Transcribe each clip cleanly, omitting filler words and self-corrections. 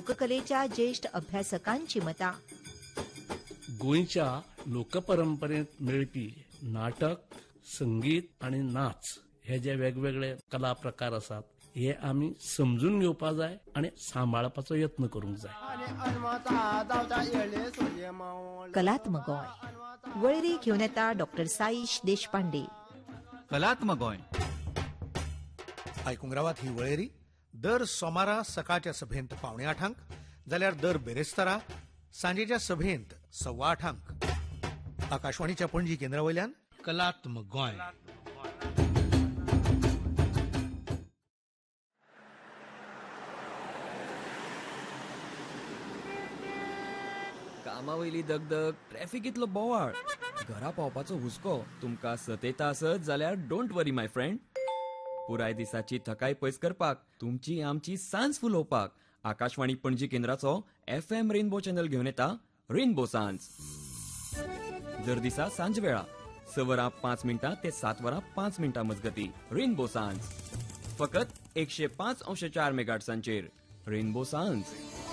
लोककलेच्या ज्येष्ठ अभ्यासकांची मतां. गोंयच्या लोकपरंपरेंत मेळपी नाटक, संगीत आनी नाच हे जे वेगवेगळे कला प्रकार आसात हे आमी समजून घेवपा जाय आनी सांबाळपाचो यत्न करूंक जाय. कलात्मक गोंय वळेरी घेवन येता डॉक्टर साईश देशपांडे. कलात्मक गोंय आयकूंक रावात ही वळेरी दर सोमारा सकाळच्या सभेंत 7:45 जाल्यार दर बेरेस्तारा सांजेच्या सभेंत 8:15 आकाशवाणीच्या पणजी केंद्रावयल्यान कलात्मक गोंय. कामावयली दगदग, ट्रॅफिक इतलो बोवाळ, घरा पावपाचो हुस्को तुमकां सतयता आसत जाल्यार डोंट वरी माय फ्रेंड. पुराय दिसाची थकाय पयस करपाक, तुमची आमची सांज फुलोवपाक Akashvani Panaji केंद्राचो FM rainbow channel घेवन येता रेनबो सांज. दर दिसा सांजवेळा 6:05 ते 7:05 मजगती रेनबो सांज फकत 105.4 मेगाहर्ट्झांचेर. रेनबो सांज.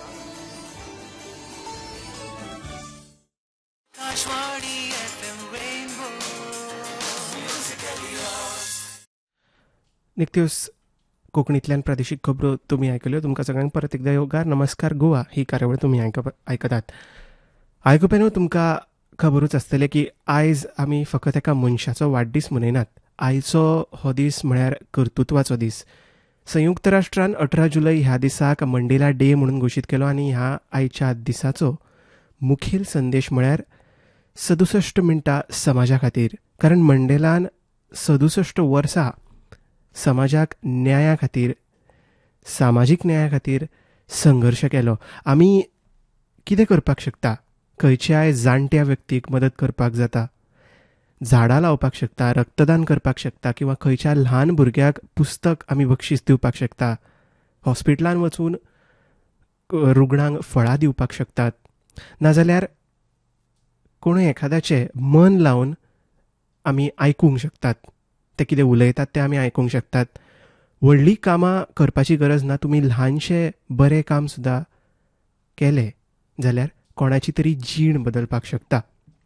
नित्यूस कोंकणींतल्यान प्रादेशीक खबरो तुमी आयकल्यो. तुमकां सगळ्यांक परत एकदा येवकार. नमस्कार गोवा ही कार्यावळ तुमी आयकतात. आयकुपेनू तुमकां खबरूच आसतलें की आयज आमी फकत एका मनशाचो वाडदीस मनयनात. आयचो हो दीस म्हळ्यार कर्तृत्वाचो दीस. संयुक्त राष्ट्रान 18 जुलय ह्या दिसाक मंडेला डे म्हणून घोशीत केलो आनी ह्या आयच्या दिसाचो मुखेल संदेश म्हळ्यार 67 मिनटां समाजा खातीर. कारण मंडेलान 67 वर्सां समाजाक न्याया खातीर, सामाजीक न्याया खातीर संघर्श केलो. आमी कितें करपाक शकता? खंयच्याय जाणट्या व्यक्तीक मदत करपाक जाता, झाडां लावपाक शकता, रक्तदान करपाक शकता, किंवा खंयच्या ल्हान भुरग्याक पुस्तक आमी बक्षीस दिवपाक शकता, हॉस्पिटलान वचून रुग्णांक फळां दिवपाक शकतात, नाजाल्यार कोणूय एखाद्याचें मन लावन आमी आयकूंक शकतात. ते कितें उलयतात तें आमी आयकूंक शकतात. व्हडलीं कामां करपाची गरज ना. तुमी ल्हानशें बरें काम सुद्दां केलें जाल्यार कोणाची तरी जीण बदलपाक शकता.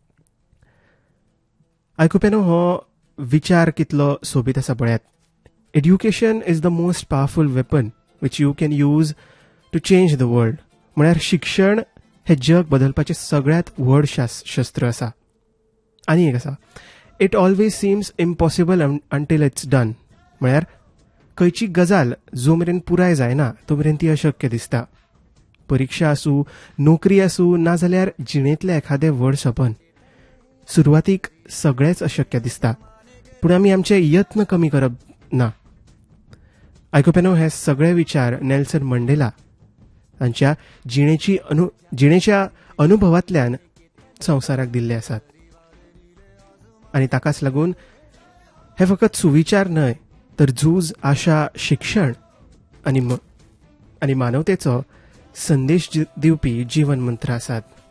आयकुपेनो हो विचार कितलो सोबीत आसा पळयात. Education is the most powerful weapon which you can use to change the world. म्हळ्यार शिक्षण हें जग बदलपाचें सगळ्यांत व्हड शस्त्र आसा. आनी एक आसा, it always Sims impossible until it's done. म्हळ्यार खंयची गजाल जो मेरेन पुराय जायना तो मेरेन ती अशक्य दिसता. परिक्षा आसूं, नोकरी आसूं, नाजाल्यार जिणेंतलें एखादें व्हड सपन. सुरवातीक सगळेंच अशक्य दिसता, पूण आमी आमचे यत्न कमी करप ना. आयकुपेनो हे सगळे विचार नेल्सन मंडेला हांच्या जिणेच्या अनुभवांतल्यान संवसाराक दिल्ले आसात. आनी ताकाच लागून हे फकत सुविचार न्हय तर झूज, आशा, शिक्षण आनी मानवतेचो संदेश दिवपी जीवन मंत्र आसात.